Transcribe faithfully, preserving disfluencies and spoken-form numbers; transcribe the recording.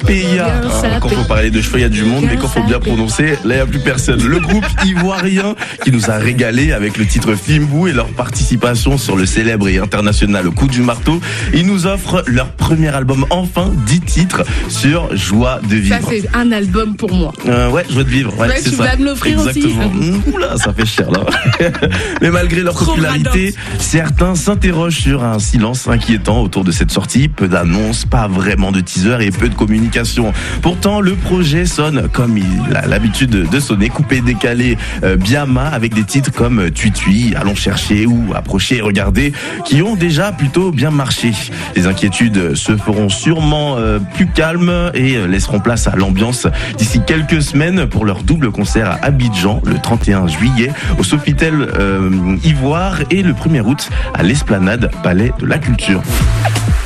P I A. Ah, quand faut parler de cheveux, il y a du monde, mais quand faut bien prononcer, là, il n'y a plus personne. Le groupe ivoirien qui nous a régalé avec le titre Fimbou et leur participation sur le célèbre et international Coup du marteau. Ils nous offrent leur premier album, enfin, dix titres sur Joie de vivre. Ça, c'est un album pour moi. Euh, ouais, Joie de vivre. Ouais, ouais, c'est tu ça. vas me l'offrir Exactement. aussi. Mmh, oula, ça fait cher, là. Mais malgré leur popularité, certains s'interrogent sur un silence inquiétant autour de cette sortie. Peu d'annonces, pas vraiment de teaser et peu de communication. Pourtant, le projet sonne comme il a l'habitude de sonner, coupé, décalé, euh, bien mat, avec des titres comme Tui Tui, Allons chercher ou Approcher et regarder, qui ont déjà plutôt bien marché. Les inquiétudes se feront sûrement euh, plus calmes et laisseront place à l'ambiance d'ici quelques semaines pour leur double concert à Abidjan le trente et un juillet au Sofitel euh, Ivoire et le premier août à l'Esplanade Palais de la Culture.